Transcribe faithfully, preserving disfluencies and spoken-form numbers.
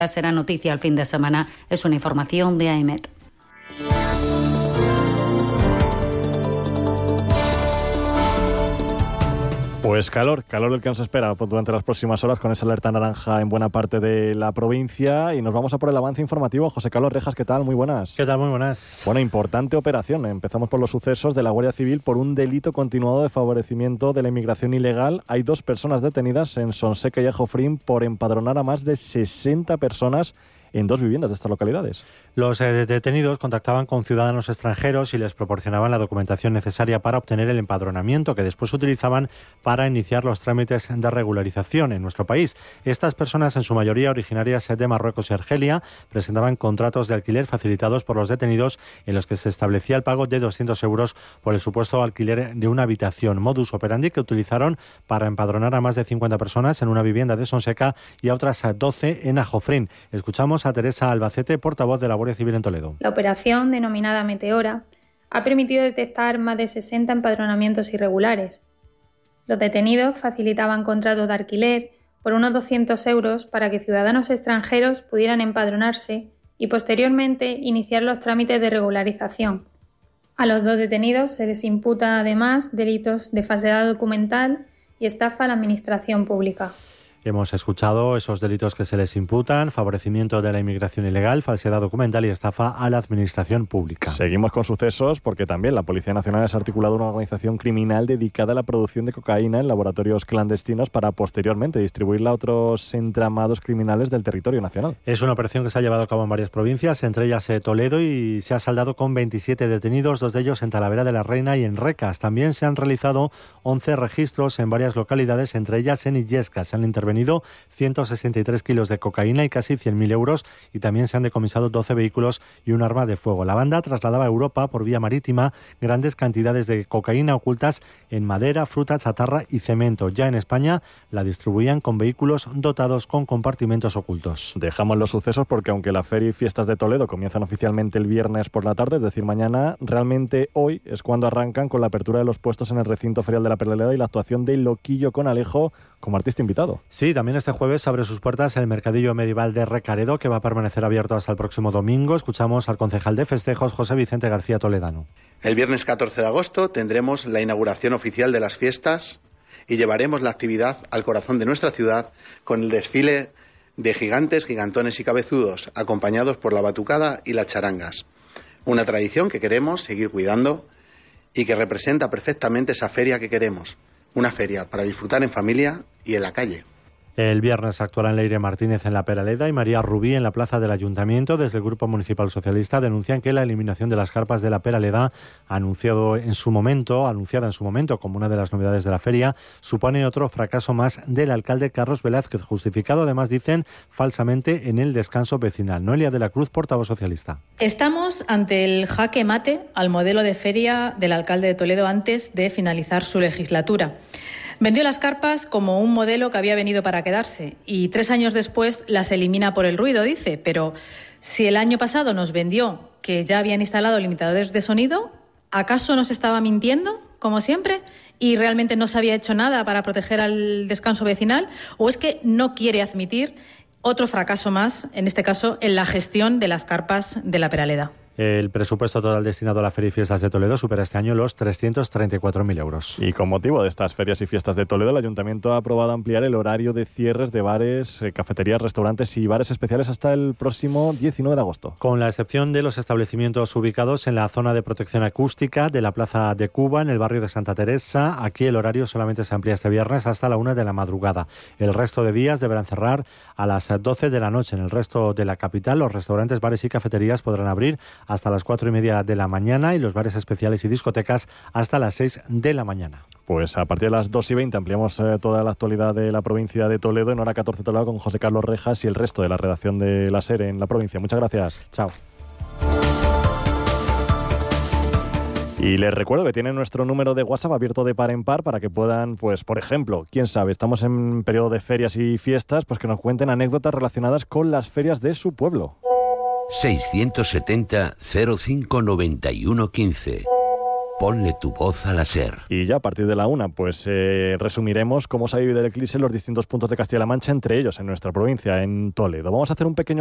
Será noticia el fin de semana. Es una información de A E M E T. Pues calor, calor el que nos espera durante las próximas horas con esa alerta naranja en buena parte de la provincia, y nos vamos a por el avance informativo. José Carlos Rejas, ¿qué tal? Muy buenas. ¿Qué tal? Muy buenas. Bueno, importante operación. Empezamos por los sucesos de la Guardia Civil por un delito continuado de favorecimiento de la inmigración ilegal. Hay dos personas detenidas en Sonseca y Ajofrín por empadronar a más de sesenta personas en dos viviendas de estas localidades. Los eh, detenidos contactaban con ciudadanos extranjeros y les proporcionaban la documentación necesaria para obtener el empadronamiento, que después utilizaban para iniciar los trámites de regularización en nuestro país. Estas personas, en su mayoría originarias de Marruecos y Argelia, presentaban contratos de alquiler facilitados por los detenidos en los que se establecía el pago de doscientos euros por el supuesto alquiler de una habitación. Modus operandi que utilizaron para empadronar a más de cincuenta personas en una vivienda de Sonseca y a otras doce en Ajofrín. Escuchamos a Teresa Albacete, portavoz de la Guardia Civil en Toledo. La operación, denominada Meteora, ha permitido detectar más de sesenta empadronamientos irregulares. Los detenidos facilitaban contratos de alquiler por unos doscientos euros para que ciudadanos extranjeros pudieran empadronarse y posteriormente iniciar los trámites de regularización. A los dos detenidos se les imputa además delitos de falsedad documental y estafa a la administración pública. Hemos escuchado esos delitos que se les imputan: favorecimiento de la inmigración ilegal, falsedad documental y estafa a la administración pública. Seguimos con sucesos porque también la Policía Nacional ha articulado una organización criminal dedicada a la producción de cocaína en laboratorios clandestinos para posteriormente distribuirla a otros entramados criminales del territorio nacional. Es una operación que se ha llevado a cabo en varias provincias, entre ellas eh, Toledo, y se ha saldado con veintisiete detenidos, dos de ellos en Talavera de la Reina y en Recas. También se han realizado once registros en varias localidades, entre ellas en Illescas. Se han intervenido ciento sesenta y tres kilos de cocaína y casi cien mil euros, y también se han decomisado doce vehículos y un arma de fuego. La banda trasladaba a Europa por vía marítima grandes cantidades de cocaína ocultas en madera, fruta, chatarra y cemento. Ya en España la distribuían con vehículos dotados con compartimentos ocultos. Dejamos los sucesos porque aunque la Feria y Fiestas de Toledo comienzan oficialmente el viernes por la tarde, es decir, mañana, realmente hoy es cuando arrancan con la apertura de los puestos en el recinto ferial de la Peraleda y la actuación de Loquillo con Alejo como artista invitado. Sí, también este jueves abre sus puertas el Mercadillo Medieval de Recaredo, que va a permanecer abierto hasta el próximo domingo. Escuchamos al concejal de festejos, José Vicente García Toledano. El viernes catorce de agosto tendremos la inauguración oficial de las fiestas y llevaremos la actividad al corazón de nuestra ciudad con el desfile de gigantes, gigantones y cabezudos, acompañados por la batucada y las charangas. Una tradición que queremos seguir cuidando y que representa perfectamente esa feria que queremos. Una feria para disfrutar en familia y en la calle. El viernes actuarán Leire Martínez en la Peraleda y María Rubí en la plaza del Ayuntamiento. Desde el Grupo Municipal Socialista denuncian que la eliminación de las carpas de la Peraleda, anunciado en su momento, anunciada en su momento como una de las novedades de la feria, supone otro fracaso más del alcalde Carlos Velázquez, justificado además, dicen, falsamente en el descanso vecinal. Noelia de la Cruz, portavoz socialista. Estamos ante el jaque mate al modelo de feria del alcalde de Toledo antes de finalizar su legislatura. Vendió las carpas como un modelo que había venido para quedarse y tres años después las elimina por el ruido, dice. Pero si el año pasado nos vendió que ya habían instalado limitadores de sonido, ¿acaso nos estaba mintiendo, como siempre, y realmente no se había hecho nada para proteger al descanso vecinal? ¿O es que no quiere admitir otro fracaso más, en este caso, en la gestión de las carpas de la Peraleda? El presupuesto total destinado a la Feria y Fiestas de Toledo supera este año los trescientos treinta y cuatro mil euros. Y con motivo de estas ferias y fiestas de Toledo, el Ayuntamiento ha aprobado ampliar el horario de cierres de bares, eh, cafeterías, restaurantes y bares especiales hasta el próximo diecinueve de agosto. Con la excepción de los establecimientos ubicados en la zona de protección acústica de la Plaza de Cuba, en el barrio de Santa Teresa, aquí el horario solamente se amplía este viernes hasta la una de la madrugada. El resto de días deberán cerrar a las doce de la noche. En el resto de la capital, los restaurantes, bares y cafeterías podrán abrir hasta las cuatro y media de la mañana y los bares especiales y discotecas hasta las seis de la mañana. Pues a partir de las dos y veinte ampliamos eh, toda la actualidad de la provincia de Toledo en hora catorce Toledo con José Carlos Rejas y el resto de la redacción de la SER en la provincia. Muchas gracias. Chao. Y les recuerdo que tienen nuestro número de WhatsApp abierto de par en par para que puedan, pues, por ejemplo, quién sabe, estamos en periodo de ferias y fiestas, pues que nos cuenten anécdotas relacionadas con las ferias de su pueblo. seiscientos setenta, cero cinco, noventa y uno, quince. Ponle tu voz a la SER. Y ya a partir de la una, pues eh, resumiremos cómo se ha vivido el eclipse en los distintos puntos de Castilla-La Mancha, entre ellos en nuestra provincia, en Toledo. Vamos a hacer un pequeño